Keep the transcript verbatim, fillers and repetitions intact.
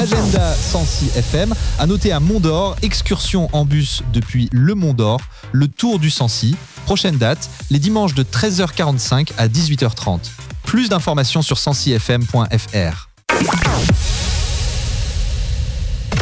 L'agenda Sancy F M. À noter à Mont d'Or, excursion en bus depuis le Mont d'Or, le tour du Sancy. Prochaine date, les dimanches de treize heures quarante-cinq à dix-huit heures trente. Plus d'informations sur sancy f m point f r.